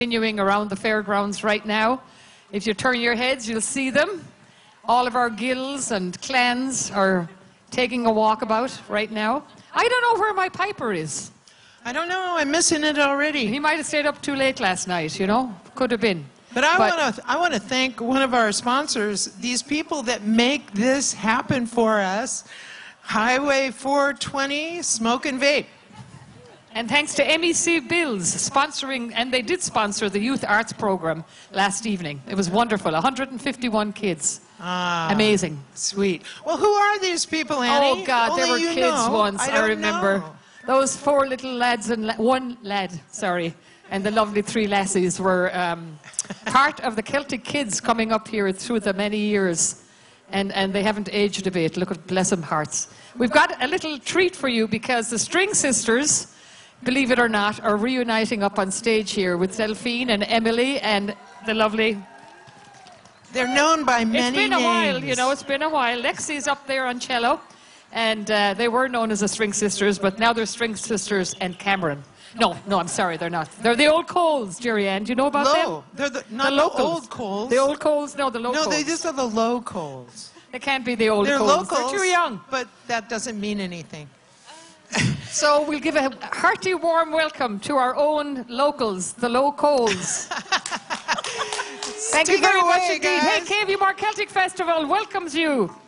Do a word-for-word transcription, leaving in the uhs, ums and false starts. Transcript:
Continuing around the fairgrounds right now. If you turn your heads, you'll see them. All of our gills and clans are taking a walk about right now. I don't know where my piper is. I don't know. I'm missing it already. He might have stayed up too late last night, you know. Could have been. But I want to I want to thank one of our sponsors, these people that make this happen for us. Highway four twenty Smoke and Vape. And thanks to M E C Bills sponsoring, and they did sponsor the Youth Arts Program last evening. It was wonderful, one hundred fifty-one kids. Ah, amazing. Sweet. Well, who are these people, Annie? Oh, God, Only they were you kids know. once, I, I, don't remember. know. Those four little lads, and la one lad, sorry, and the lovely three lassies were um, part of the Celtic kids coming up here through the many years. And, and they haven't aged a bit. Look at, bless them hearts. We've got a little treat for you because the String Sisters, believe it or not, are reuniting up on stage here with Delphine and Emily and the lovely... They're known by many It's been names. a while, you know, it's been a while. Lexi's up there on cello, and uh, they were known as the String Sisters, but now they're String Sisters and Cameron. No, no, I'm sorry, they're not. They're the old Coles, Jerry Ann. Do you know about Low. them? They're the, not the, the, locals. old Coles. The old Coles? No, the low No, Coles. they just are the low Coles. They can't be the old They're Coles. locals. They're too young. But that doesn't mean anything. So we'll give a hearty, warm welcome to our own locals, the Low Coles. Thank Take you very it away, much indeed. guys. Hey, K V More Celtic Festival welcomes you.